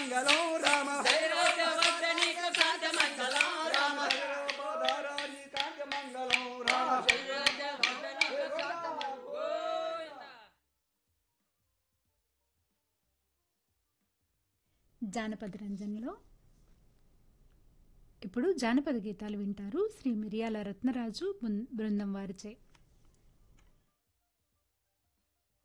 మంగళం రామ శరీరోజవర్ధనిక శాంతి మంగళం రామ పాదారాజీ కాంతి మంగళం రామ శరీరోజవర్ధనిక శాంతి మంగళం గోవింద. జానపద రంజన్లో ఇప్పుడు జానపద గీతాలు వింటారు. శ్రీ మిరియాల రత్నరాజు బృందం వారిచే.